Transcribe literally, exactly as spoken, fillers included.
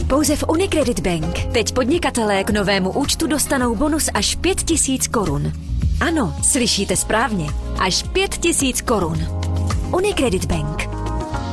Pouze v Unicredit Bank teď podnikatelé k novému účtu dostanou bonus až pět tisíc korun. Ano, slyšíte správně. Až pět tisíc korun. Unicredit Bank.